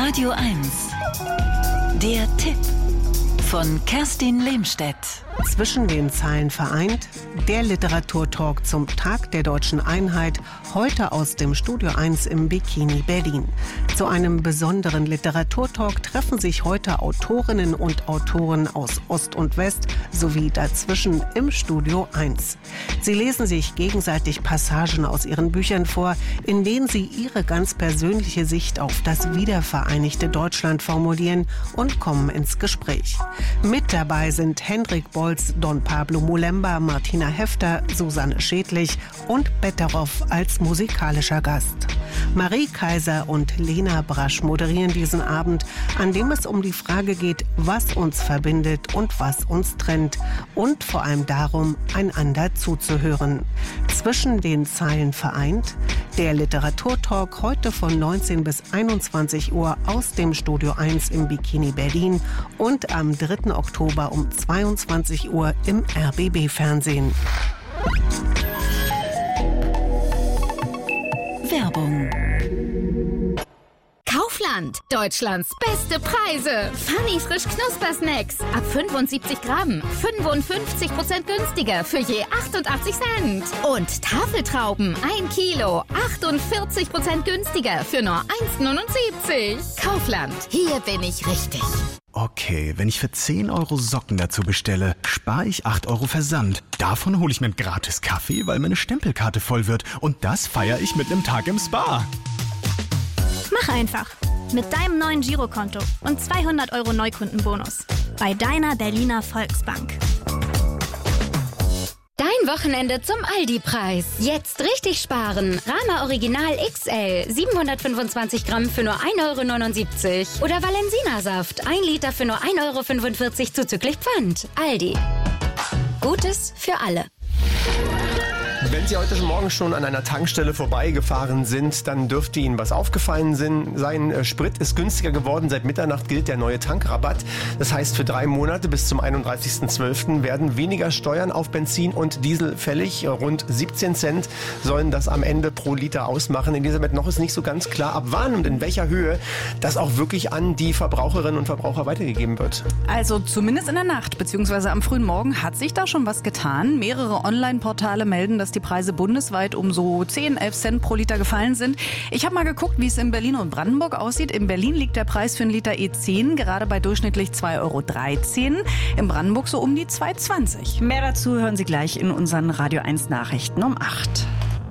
Radio 1. Der Tipp von Kerstin Lehmstedt. Zwischen den Zeilen vereint, der Literaturtalk zum Tag der Deutschen Einheit, heute aus dem Studio 1 im Bikini Berlin. Zu einem besonderen Literaturtalk treffen sich heute Autorinnen und Autoren aus Ost und West sowie dazwischen im Studio 1. Sie lesen sich gegenseitig Passagen aus ihren Büchern vor, in denen sie ihre ganz persönliche Sicht auf das wiedervereinigte Deutschland formulieren und kommen ins Gespräch. Mit dabei sind Hendrik Bolz, Don Pablo Molemba, Martina Hefter, Susanne Schädlich und Betteroff als musikalischer Gast. Marie Kaiser und Lena Brasch moderieren diesen Abend, an dem es um die Frage geht, was uns verbindet und was uns trennt und vor allem darum, einander zuzuhören. Zwischen den Zeilen vereint, der Literaturtalk heute von 19 bis 21 Uhr aus dem Studio 1 im Bikini Berlin und am 3. Oktober um 22 Uhr im RBB-Fernsehen. Werbung. Kaufland, Deutschlands beste Preise. Funny frisch Knuspersnacks ab 75 Gramm, 55% günstiger für je 88 Cent. Und Tafeltrauben 1 Kilo, 48% günstiger für nur 1,79. Kaufland, hier bin ich richtig. Okay, wenn ich für 10 Euro Socken dazu bestelle, spare ich 8 Euro Versand. Davon hole ich mir einen gratis Kaffee, weil meine Stempelkarte voll wird. Und das feiere ich mit einem Tag im Spa. Mach einfach. Mit deinem neuen Girokonto und 200 Euro Neukundenbonus. Bei deiner Berliner Volksbank. Dein Wochenende zum Aldi-Preis. Jetzt richtig sparen. Rama Original XL 725 Gramm für nur 1,79 Euro. Oder Valensina-Saft 1 Liter für nur 1,45 Euro zuzüglich Pfand. Aldi. Gutes für alle. Wenn Sie heute Morgen schon an einer Tankstelle vorbeigefahren sind, dann dürfte Ihnen was aufgefallen sein. Sprit ist günstiger geworden. Seit Mitternacht gilt der neue Tankrabatt. Das heißt, für 3 Monate bis zum 31.12. werden weniger Steuern auf Benzin und Diesel fällig. Rund 17 Cent sollen das am Ende pro Liter ausmachen. Elisabeth, noch ist nicht so ganz klar, ab wann und in welcher Höhe das auch wirklich an die Verbraucherinnen und Verbraucher weitergegeben wird. Also zumindest in der Nacht bzw. am frühen Morgen hat sich da schon was getan. Mehrere Online-Portale melden, dass die Preise bundesweit um so 10, 11 Cent pro Liter gefallen sind. Ich habe mal geguckt, wie es in Berlin und Brandenburg aussieht. In Berlin liegt der Preis für einen Liter E10 gerade bei durchschnittlich 2,13 Euro. In Brandenburg so um die 2,20. Mehr dazu hören Sie gleich in unseren Radio 1 Nachrichten um 8.